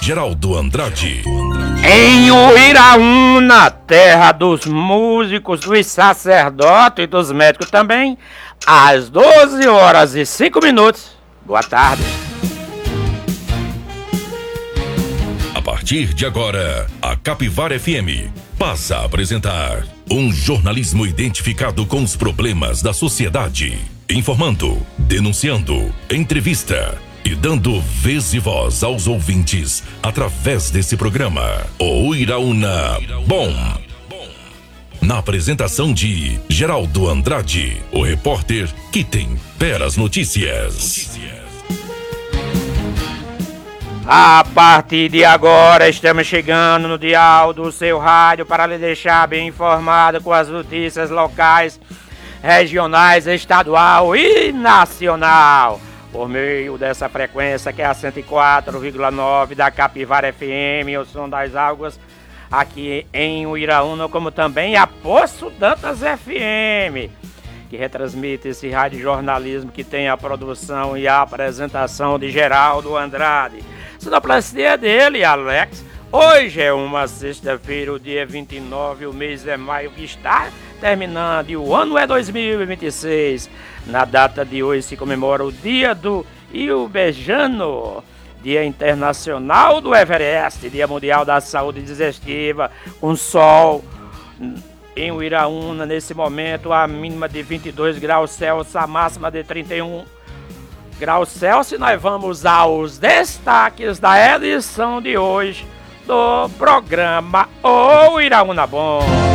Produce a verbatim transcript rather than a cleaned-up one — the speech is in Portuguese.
Geraldo Andrade. Em Uiraúna, terra dos músicos, dos sacerdotes e dos médicos também, às doze horas e cinco minutos. Boa tarde. A partir de agora, a Capivara F M passa a apresentar um jornalismo identificado com os problemas da sociedade, informando, denunciando, entrevista e dando vez e voz aos ouvintes através desse programa. O Uiraúna Bom. Na apresentação de Geraldo Andrade, o repórter que tempera as notícias. A partir de agora estamos chegando no dial do seu rádio para lhe deixar bem informado com as notícias locais, regionais, estadual e nacional. Por meio dessa frequência que é a cento e quatro vírgula nove da Capivara F M, o som das águas, aqui em Uiraúna, como também a Poço Dantas F M, que retransmite esse rádio jornalismo que tem a produção e a apresentação de Geraldo Andrade. Sonoplastia dele, Alex. Hoje é uma sexta-feira, o dia vinte e nove, o mês é maio que está terminando e o ano é dois mil e vinte e seis. Na data de hoje se comemora o dia do Iubejano, Dia Internacional do Everest, Dia Mundial da Saúde Digestiva, com sol em Uiraúna nesse momento, a mínima de vinte e dois graus Celsius, a máxima de trinta e um graus Celsius. Nós vamos aos destaques da edição de hoje do programa O Uiraúna Bom.